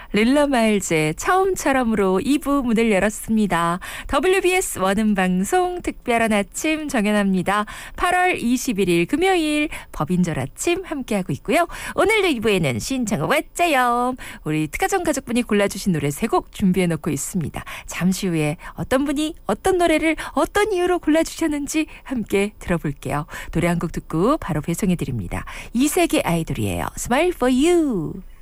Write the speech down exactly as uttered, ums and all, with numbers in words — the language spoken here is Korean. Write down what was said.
릴라 마일즈의 처음처럼으로 이 부 문을 열었습니다. 더블유비에스 원음방송 특별한 아침 정연합니다. 팔월 이십일일 금요일 법인절 아침 함께하고 있고요. 오늘 이 부에는 신청곡 왔자요. 우리 특가정 가족분이 골라주신 노래 세 곡 준비해놓고 있습니다. 잠시 후에 어떤 분이 어떤 노래를 어떤 이유로 골라주셨는지 함께 들어볼게요. 노래 한 곡 듣고 바로 배송해드립니다. 이세계 아이돌이에요. Smile for you.